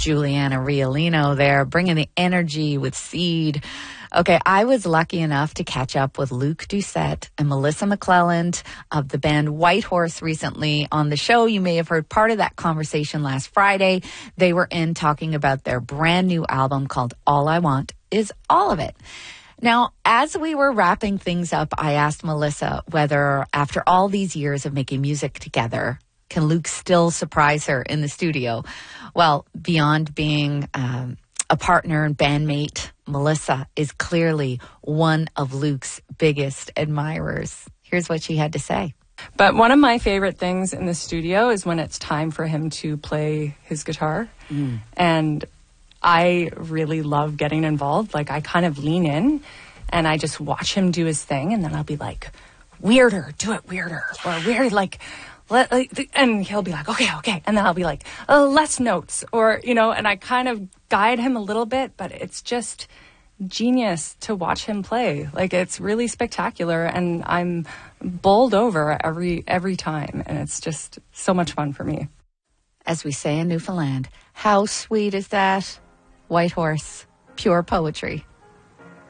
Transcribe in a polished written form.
Juliana Riolino there, bringing the energy with Seed. Okay, I was lucky enough to catch up with Luke Doucette and Melissa McClelland of the band Whitehorse recently on the show. You may have heard part of that conversation last Friday. They were in talking about their brand new album called All I Want Is All of It. Now, as we were wrapping things up, I asked Melissa whether after all these years of making music together, can Luke still surprise her in the studio? Well, beyond being a partner and bandmate, Melissa is clearly one of Luke's biggest admirers. Here's what she had to say. But one of my favorite things in the studio is when it's time for him to play his guitar. And I really love getting involved. Like, I kind of lean in and I just watch him do his thing, and then I'll be like, weirder, do it weirder. Or weird, and he'll be like, okay. And then I'll be like, less notes. Or, and I kind of guide him a little bit, but it's just genius to watch him play. Like, it's really spectacular, and I'm bowled over every time. And it's just so much fun for me. As we say in Newfoundland, how sweet is that? Whitehorse, pure poetry.